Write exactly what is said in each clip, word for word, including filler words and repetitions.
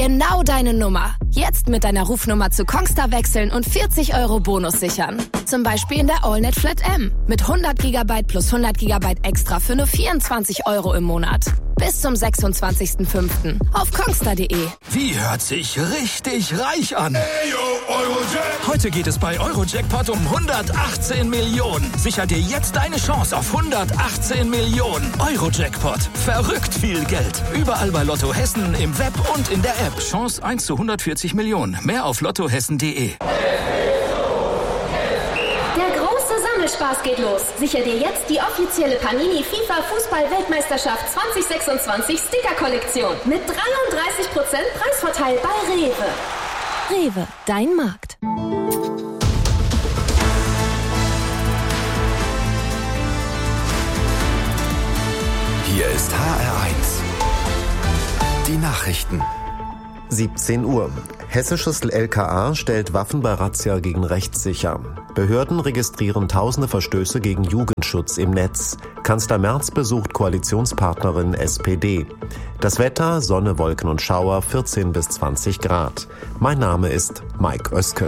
Genau deine Nummer. Jetzt mit deiner Rufnummer zu Kongstar wechseln und vierzig Euro Bonus sichern. Zum Beispiel in der AllNet Flat M. Mit hundert Gigabyte plus hundert Gigabyte extra für nur vierundzwanzig Euro im Monat. Bis zum sechsundzwanzigsten fünften auf kongstar punkt de. Wie hört sich richtig reich an? Heute geht es bei Eurojackpot um hundertachtzehn Millionen. Sicher dir jetzt deine Chance auf hundertachtzehn Millionen. Eurojackpot. Verrückt viel Geld. Überall bei Lotto Hessen, im Web und in der App. Chance eins zu hundertvierzig Millionen. Mehr auf lottohessen punkt de. Spaß geht los. Sicher dir jetzt die offizielle Panini FIFA Fußball-Weltmeisterschaft zwanzig sechsundzwanzig Sticker-Kollektion mit dreiunddreißig Prozent Preisvorteil bei Rewe. Rewe, dein Markt. Hier ist H R eins. Die Nachrichten. siebzehn Uhr. Hessisches L K A stellt Waffen bei Razzia gegen rechts sicher. Behörden registrieren tausende Verstöße gegen Jugendschutz im Netz. Kanzler Merz besucht Koalitionspartnerin S P D. Das Wetter, Sonne, Wolken und Schauer, vierzehn bis zwanzig Grad. Mein Name ist Mike Oeske.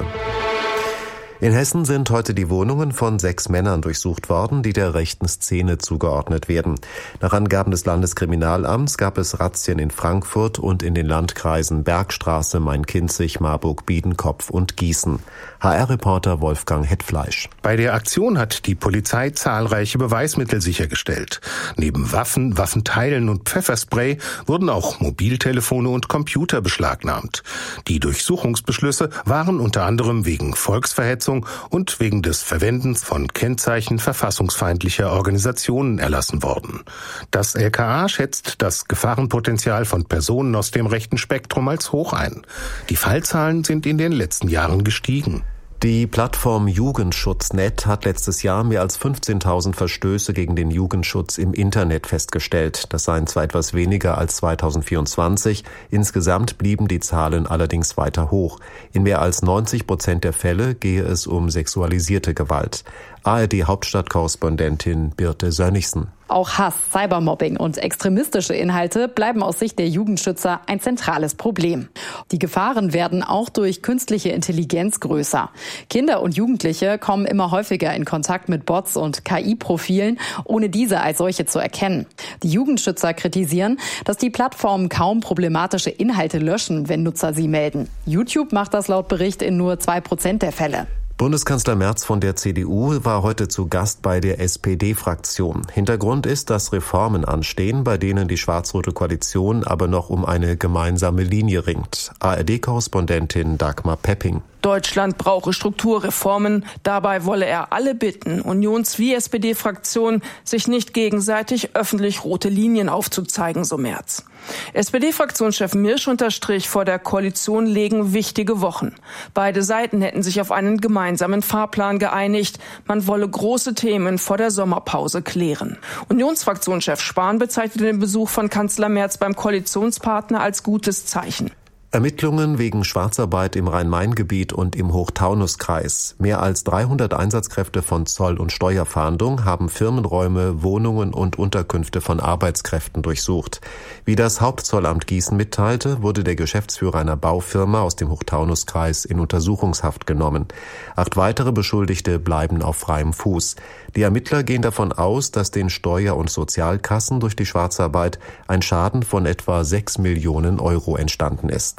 In Hessen sind heute die Wohnungen von sechs Männern durchsucht worden, die der rechten Szene zugeordnet werden. Nach Angaben des Landeskriminalamts gab es Razzien in Frankfurt und in den Landkreisen Bergstraße, Main-Kinzig, Marburg, Biedenkopf und Gießen. H R-Reporter Wolfgang Hetfleisch. Bei der Aktion hat die Polizei zahlreiche Beweismittel sichergestellt. Neben Waffen, Waffenteilen und Pfefferspray wurden auch Mobiltelefone und Computer beschlagnahmt. Die Durchsuchungsbeschlüsse waren unter anderem wegen Volksverhetzung und wegen des Verwendens von Kennzeichen verfassungsfeindlicher Organisationen erlassen worden. Das L K A schätzt das Gefahrenpotenzial von Personen aus dem rechten Spektrum als hoch ein. Die Fallzahlen sind in den letzten Jahren gestiegen. Die Plattform Jugendschutz Punkt net hat letztes Jahr mehr als fünfzehntausend Verstöße gegen den Jugendschutz im Internet festgestellt. Das seien zwar etwas weniger als zweitausendvierundzwanzig. Insgesamt blieben die Zahlen allerdings weiter hoch. In mehr als neunzig Prozent der Fälle gehe es um sexualisierte Gewalt. A R D-Hauptstadtkorrespondentin Birte Sönnigsen. Auch Hass, Cybermobbing und extremistische Inhalte bleiben aus Sicht der Jugendschützer ein zentrales Problem. Die Gefahren werden auch durch künstliche Intelligenz größer. Kinder und Jugendliche kommen immer häufiger in Kontakt mit Bots und K I-Profilen, ohne diese als solche zu erkennen. Die Jugendschützer kritisieren, dass die Plattformen kaum problematische Inhalte löschen, wenn Nutzer sie melden. YouTube macht das laut Bericht in nur zwei Prozent der Fälle. Bundeskanzler Merz von der C D U war heute zu Gast bei der S P D-Fraktion. Hintergrund ist, dass Reformen anstehen, bei denen die schwarz-rote Koalition aber noch um eine gemeinsame Linie ringt. A R D-Korrespondentin Dagmar Pepping. Deutschland brauche Strukturreformen. Dabei wolle er alle bitten, Unions- wie S P D-Fraktion, sich nicht gegenseitig öffentlich rote Linien aufzuzeigen, so Merz. S P D-Fraktionschef Mirsch unterstrich, vor der Koalition legen wichtige Wochen. Beide Seiten hätten sich auf einen gemeinsamen Fahrplan geeinigt. Man wolle große Themen vor der Sommerpause klären. Unionsfraktionschef Spahn bezeichnete den Besuch von Kanzler Merz beim Koalitionspartner als gutes Zeichen. Ermittlungen wegen Schwarzarbeit im Rhein-Main-Gebiet und im Hochtaunuskreis. Mehr als dreihundert Einsatzkräfte von Zoll- und Steuerfahndung haben Firmenräume, Wohnungen und Unterkünfte von Arbeitskräften durchsucht. Wie das Hauptzollamt Gießen mitteilte, wurde der Geschäftsführer einer Baufirma aus dem Hochtaunuskreis in Untersuchungshaft genommen. Acht weitere Beschuldigte bleiben auf freiem Fuß. Die Ermittler gehen davon aus, dass den Steuer- und Sozialkassen durch die Schwarzarbeit ein Schaden von etwa sechs Millionen Euro entstanden ist.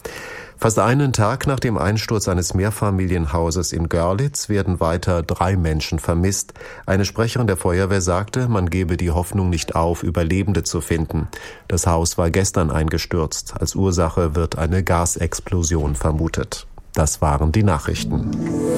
Fast einen Tag nach dem Einsturz eines Mehrfamilienhauses in Görlitz werden weiter drei Menschen vermisst. Eine Sprecherin der Feuerwehr sagte, man gebe die Hoffnung nicht auf, Überlebende zu finden. Das Haus war gestern eingestürzt. Als Ursache wird eine Gasexplosion vermutet. Das waren die Nachrichten.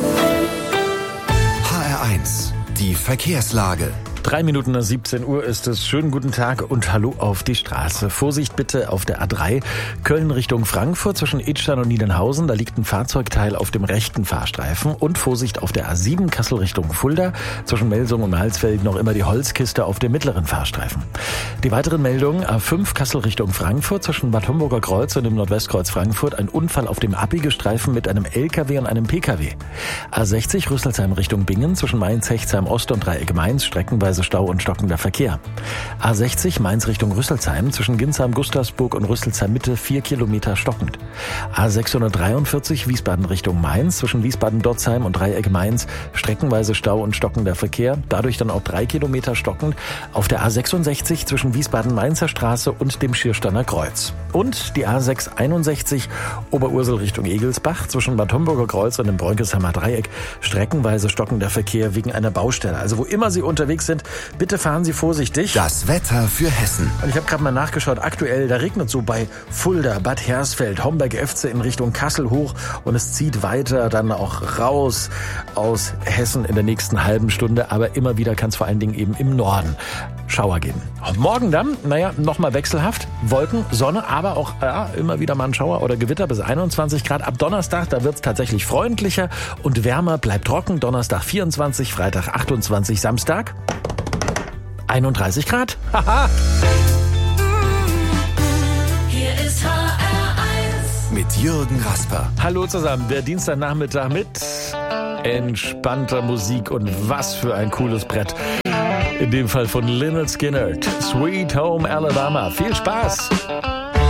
H R eins, die Verkehrslage. Drei Minuten nach siebzehn Uhr ist es. Schönen guten Tag und Hallo auf die Straße. Vorsicht bitte auf der A drei, Köln Richtung Frankfurt zwischen Idstein und Niedernhausen. Da liegt ein Fahrzeugteil auf dem rechten Fahrstreifen. Und Vorsicht auf der A sieben, Kassel Richtung Fulda. Zwischen Melsung und Mahlsfeld noch immer die Holzkiste auf dem mittleren Fahrstreifen. Die weiteren Meldungen: A fünf, Kassel Richtung Frankfurt zwischen Bad Homburger Kreuz und dem Nordwestkreuz Frankfurt. Ein Unfall auf dem Abbiegestreifen mit einem L K W und einem P K W. A sechzig, Rüsselsheim Richtung Bingen zwischen Mainz-Hechtsheim Ost und Dreieck Mainz. Streckenweise streckenweise Stau und stockender Verkehr. A sechzig Mainz Richtung Rüsselsheim zwischen Ginsheim, Gustavsburg und Rüsselsheim Mitte vier Kilometer stockend. A sechshundertdreiundvierzig Wiesbaden Richtung Mainz zwischen Wiesbaden-Dotzheim und Dreieck Mainz streckenweise Stau und stockender Verkehr, dadurch dann auch drei Kilometer stockend auf der A sechsundsechzig zwischen Wiesbaden-Mainzer Straße und dem Schiersteiner Kreuz. Und die A sechshunderteinundsechzig Oberursel Richtung Egelsbach zwischen Bad Homburger Kreuz und dem Breunkesheimer Dreieck streckenweise stockender Verkehr wegen einer Baustelle. Also wo immer Sie unterwegs sind, bitte fahren Sie vorsichtig. Das Wetter für Hessen. Und ich habe gerade mal nachgeschaut, aktuell, da regnet so bei Fulda, Bad Hersfeld, Homberg-Efze in Richtung Kassel hoch und es zieht weiter dann auch raus aus Hessen in der nächsten halben Stunde, aber immer wieder kann es vor allen Dingen eben im Norden Schauer geben. Morgen dann, naja, nochmal wechselhaft, Wolken, Sonne, aber auch ja, immer wieder mal ein Schauer oder Gewitter bis einundzwanzig Grad. Ab Donnerstag, da wird es tatsächlich freundlicher und wärmer, bleibt trocken. Donnerstag vierundzwanzig, Freitag achtundzwanzig, Samstag einunddreißig Grad. Haha! Hier ist H R eins. Mit Jürgen Rasper. Hallo zusammen, der Dienstagnachmittag mit entspannter Musik und was für ein cooles Brett. In dem Fall von Lynyrd Skynyrd, Sweet Home Alabama. Viel Spaß!